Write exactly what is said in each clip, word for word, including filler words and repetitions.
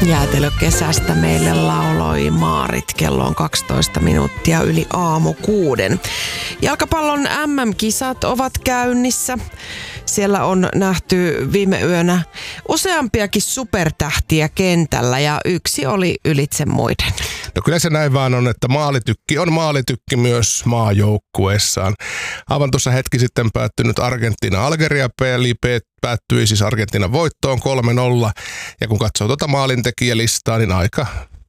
Jäätelökesästä meille lauloi Maarit. Kello on kaksitoista minuuttia yli aamu kuuden. Jalkapallon M M-kisat ovat käynnissä. Siellä on nähty viime yönä useampiakin supertähtiä kentällä ja yksi oli ylitse muiden. No kyllä se näin vaan on, että maalitykki on maalitykki myös maajoukkueessaan. Aivan tuossa hetki sitten päättynyt Argentiina-Algeria-peli päättyi siis Argentiinan voittoon kolme nolla. Ja kun katsoo tuota maalintekijälistaa, niin aika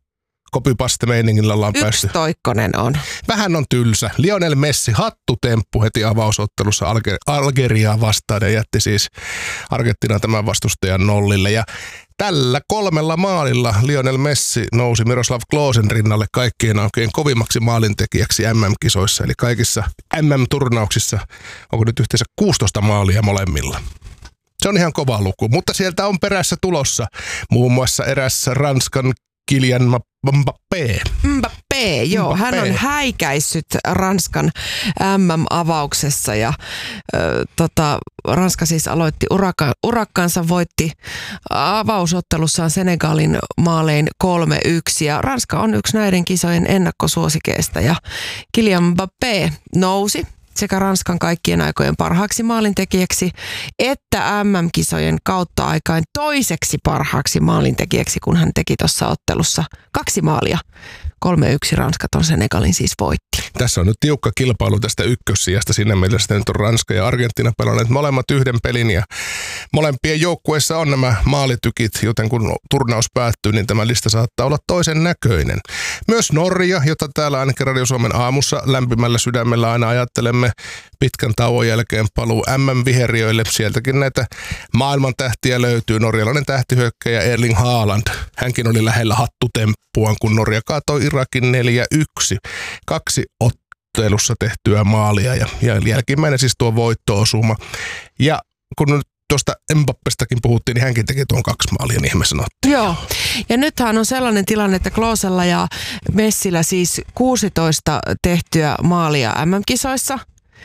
copypaste-meiningillä ollaan Yksi päästy. toikkonen on. Vähän on tylsä. Lionel Messi hattutemppu heti avausottelussa Alger- Algeriaa vastaan ja jätti siis Argentiinan tämän vastustajan nollille. Ja tällä kolmella maalilla Lionel Messi nousi Miroslav Klosen rinnalle kaikkien aikojen kovimmaksi maalintekijäksi M M-kisoissa. Eli kaikissa M M-turnauksissa onko nyt yhteensä kuusitoista maalia molemmilla. Se on ihan kova luku, mutta sieltä on perässä tulossa muun muassa erässä Ranskan Kylian Mbappé. Mbappé, joo. Mbappé. Hän on häikäissyt Ranskan M M-avauksessa ja ö, tota, Ranska siis aloitti uraka, urakkansa, voitti avausottelussaan Senegalin maalein kolme yksi ja Ranska on yksi näiden kisojen ennakkosuosikeista ja Kylian Mbappé nousi sekä Ranskan kaikkien aikojen parhaaksi maalintekijäksi että M M-kisojen kautta aikain toiseksi parhaaksi maalintekijäksi, kun hän teki tuossa ottelussa kaksi maalia. kolme yksi Ranska ton Senegalin siis voitti. Tässä on nyt tiukka kilpailu tästä ykkössijasta. Siinä mielessä nyt on Ranska ja Argentiina pelanneet molemmat yhden pelin ja molempien joukkueissa on nämä maalitykit, joten kun turnaus päättyy, niin tämä lista saattaa olla toisen näköinen. Myös Norja, jota täällä ainakin Radio Suomen aamussa lämpimällä sydämellä aina ajattelemme pitkän tauon jälkeen paluu M M-viheriöille. Sieltäkin näitä maailman tähtiä löytyy. Norjalainen tähtihyökkäjä Erling Haaland. Hänkin oli lähellä hattutemppuaan, kun Norja kaatoi Irakin neljä yksi. Kaksi ottelussa tehtyä maalia ja, ja jälkimmäinen siis tuo voitto-osuma. Ja kun nyt tuosta Mbappestakin puhuttiin, niin hänkin teki tuon kaksi maalia, niin ihme sanottiin. Joo, ja nythän on sellainen tilanne, että Klosella ja Messillä siis kuusitoista tehtyä maalia M M-kisoissa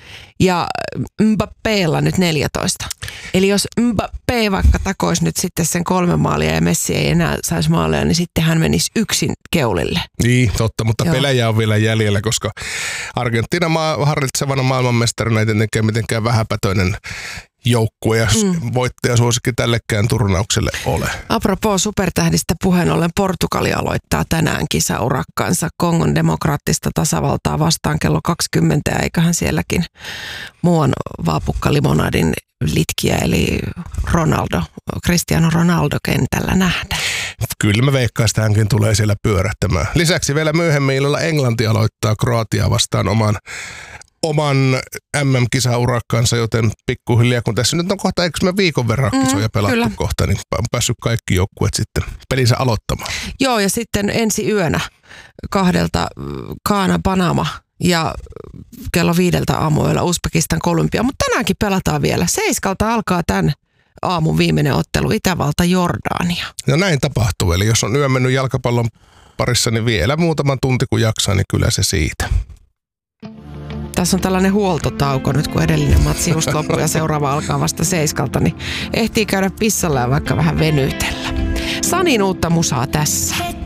ja Mbappélla nyt neljätoista. Eli jos Mbappé vaikka takoisi nyt sitten sen kolme maalia ja Messi ei enää saisi maalia, niin sitten hän menisi yksin keulille. Niin, totta, mutta Joo. pelejä on vielä jäljellä, koska Argentiina maa, harritsevana maailmanmestarina ei tietenkään mitenkään vähäpätöinen joukkue ja mm. voittajasuosikki tällekään turnaukselle ole. Apropos supertähdistä puheen ollen, Portugali aloittaa tänään kisaurakkansa Kongon demokraattista tasavaltaa vastaan kello kaksikymmentä, ja eiköhän sielläkin muuan vaapukka-limonadin litkiä, eli Ronaldo, Cristiano Ronaldo kentällä nähdä. Kyllä mä veikkaan, että hänkin tulee siellä pyörähtämään. Lisäksi vielä myöhemmin illalla Englanti aloittaa Kroatiaa vastaan oman oman M M-kisaurakkansa, joten pikkuhiljaa, kun tässä nyt on kohta, eikö me viikon verran kisoja pelattu mm, kohta, niin on päässyt kaikki joukkueet sitten pelinsä aloittamaan. Joo, ja sitten ensi yönä kahdelta Kaana Panama ja kello viideltä aamuyöllä Uzbekistan Kolumbia, mutta tänäänkin pelataan vielä. Seiskalta alkaa tämän aamun viimeinen ottelu Itävalta Jordania. No näin tapahtuu, eli jos on yö mennyt jalkapallon parissa, niin vielä muutaman tunti kun jaksaa, niin kyllä se siitä. Tässä on tällainen huoltotauko nyt, kun edellinen matsi just loppui ja seuraava alkaa vasta seiskalta, niin ehtii käydä pissalla ja vaikka vähän venytellä. Sanin uutta musaa tässä.